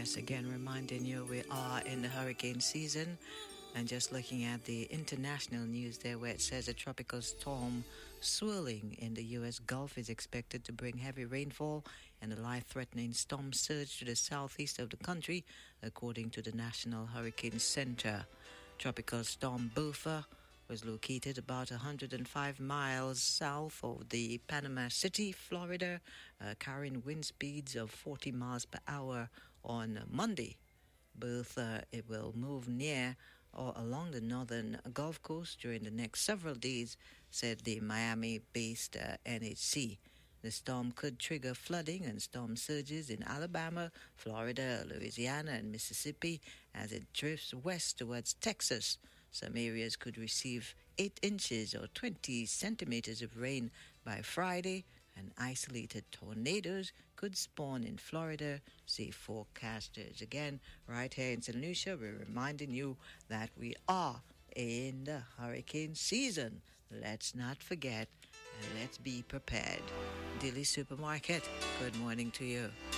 Yes, again, reminding you we are in the hurricane season. And just looking at the international news there, where it says a tropical storm swirling in the U.S. Gulf is expected to bring heavy rainfall and a life-threatening storm surge to the southeast of the country, according to the National Hurricane Center. Tropical storm Buford was located about 105 miles south of the Panama City, Florida, carrying wind speeds of 40 miles per hour on Monday. It will move near or along the northern Gulf Coast during the next several days, said the Miami-based NHC. The storm could trigger flooding and storm surges in Alabama, Florida, Louisiana, and Mississippi as it drifts west towards Texas. Some areas could receive 8 inches or 20 centimeters of rain by Friday, and isolated tornadoes could spawn in Florida, say forecasters. Again, right here in St. Lucia, we're reminding you that we are in the hurricane season. Let's not forget, and let's be prepared. Dilly Supermarket, good morning to you.